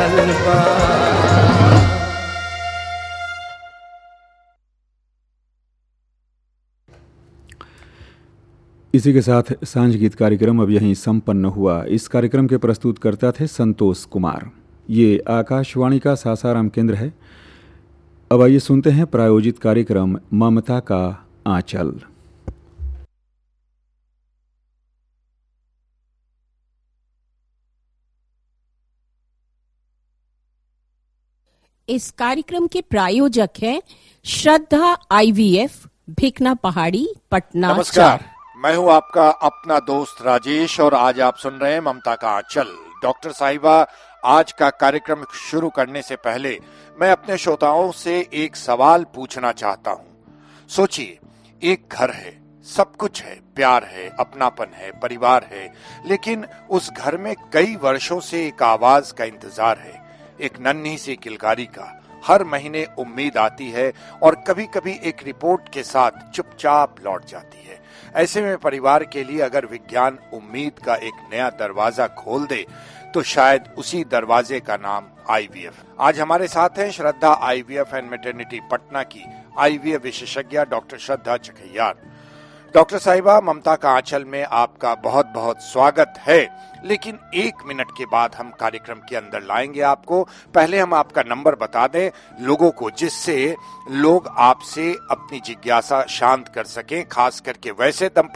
रहल बा। इसी के साथ सांझ गीत कार्यक्रम अब यहीं संपन्न हुआ। इस कार्यक्रम के प्रस्तुतकर्ता थे संतोष कुमार। ये आकाशवाणी का सासाराम केंद्र है। अब आइए सुनते हैं प्रायोजित कार्यक्रम ममता का आंचल। इस कार्यक्रम के प्रायोजक हैं श्रद्धा IVF, भिकना पहाड़ी, पटना। नमस्कार, मैं हूं आपका अपना दोस्त राजेश और आज आप सुन रहे हैं ममता का आंचल। डॉक्टर साहिबा, आज का कार्यक्रम शुरू करने से पहले मैं अपने श्रोताओं से एक सवाल पूछना चाहता हूं। सोचिए, एक घर है, सब कुछ है, प्यार है, अपनापन है, परिवार है, लेकिन उस घर में कई वर्षों से एक आवाज का इंतजार है, एक नन्ही सी किलकारी का। हर महीने उम्मीद आती है और कभी कभी एक रिपोर्ट के साथ चुपचाप लौट जाती है। ऐसे में परिवार के लिए अगर विज्ञान उम्मीद का एक नया दरवाजा खोल दे तो शायद उसी दरवाजे का नाम IVF। आज हमारे साथ हैं श्रद्धा IVF एंड मैटरनिटी पटना की IVF विशेषज्ञ डॉक्टर श्रद्धा चकैयार। डॉक्टर साहिबा, ममता का आंचल में आपका बहुत बहुत स्वागत है। लेकिन 1 मिनट के बाद हम कार्यक्रम के अंदर लाएंगे आपको। पहले हम आपका नंबर बता दें लोगों को, जिससे लोग आपसे अपनी जिज्ञासा शांत कर सकें, खास करके वैसे दंपति